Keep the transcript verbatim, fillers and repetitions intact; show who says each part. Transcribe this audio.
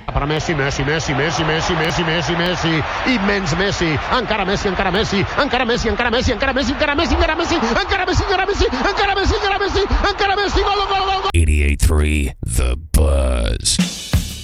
Speaker 1: Per Messi, Messi, Messi, Messi, Messi, Messi, Messi, Messi, immens Messi, encara Messi, encara Messi, encara Messi, encara Messi, encara Messi, encara Messi, encara Messi, encara Messi, encara Messi, encara Messi, encara Messi, encara Messi, gol, gol, gol, gol.
Speaker 2: eighty-eight point three The Buzz.